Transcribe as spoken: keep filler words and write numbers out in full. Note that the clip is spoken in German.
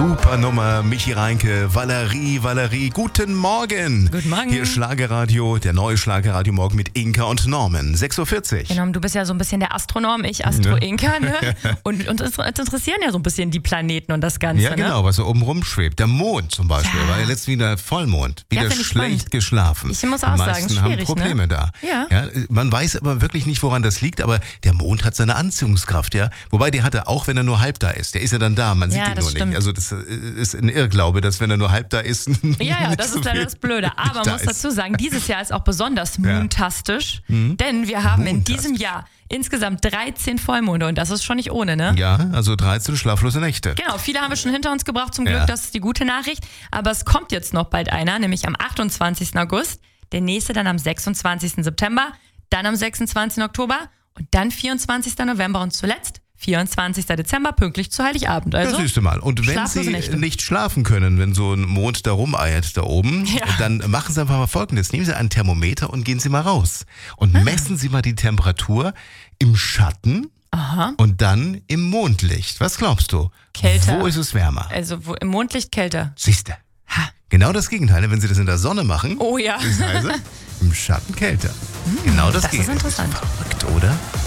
Super Nummer, Michi Reinke, Valerie, Valerie, guten Morgen. Guten Morgen. Hier ist Schlagerradio, der neue Schlagerradio Morgen mit Inka und Norman, sechs Uhr vierzig. Genau, du bist ja so ein bisschen der Astronom, ich Astro-Inka, ne? Und uns interessieren ja so ein bisschen die Planeten und das Ganze, Ja, genau, ne? was so oben rumschwebt. Der Mond zum Beispiel, Ja. war ja letztens wieder Vollmond, wieder Ja, find ich schlecht spannend. geschlafen. Ich muss auch Die sagen, meisten schwierig, haben Probleme ne? da. Ja. Ja. Man weiß aber wirklich nicht, woran das liegt, aber der Mond hat seine Anziehungskraft, ja. Wobei der hat er auch, wenn er nur halb da ist. Der ist ja dann da, man sieht Ja, ihn das nur stimmt. nicht. Also das ist ein Irrglaube, dass wenn er nur halb da ist. Ja, ja, nicht das so ist leider viel das Blöde. Aber man da muss ist. dazu sagen, dieses Jahr ist auch besonders Ja. moontastisch, denn wir haben in Moontastisch. diesem Jahr insgesamt dreizehn Vollmonde und das ist schon nicht ohne, ne? Ja, also dreizehn schlaflose Nächte. Genau, viele haben wir schon hinter uns gebracht, zum Glück, Ja. das ist die gute Nachricht. Aber es kommt jetzt noch bald einer, nämlich am achtundzwanzigsten August, der nächste dann am sechsundzwanzigsten September, dann am sechsundzwanzigsten Oktober und dann vierundzwanzigsten November und zuletzt vierundzwanzigsten Dezember, pünktlich zu Heiligabend. Also, Das siehst du mal. Und wenn schlaflose Sie Nächte. nicht schlafen können, wenn so ein Mond da rumeiert da oben, Ja. dann machen Sie einfach mal Folgendes. Nehmen Sie ein Thermometer und gehen Sie mal raus. Und Ah. messen Sie mal die Temperatur im Schatten Aha. und dann im Mondlicht. Was glaubst du? Kälter. Wo ist es wärmer? Also wo, im Mondlicht kälter. Siehste. Ha. Genau das Gegenteil. Wenn Sie das in der Sonne machen, Oh ja. ist es im Schatten kälter. Genau das, das ist Gegenteil. interessant. Verrückt, oder?